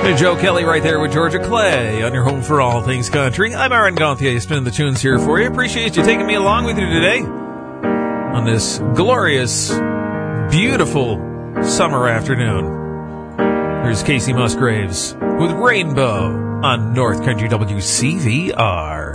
Joe Kelly right there with Georgia Clay on your home for all things country. I'm Aaron Gauthier, spinning the tunes here for you. Appreciate you taking me along with you today on this glorious, beautiful summer afternoon. Here's Casey Musgraves with Rainbow on North Country WCVR.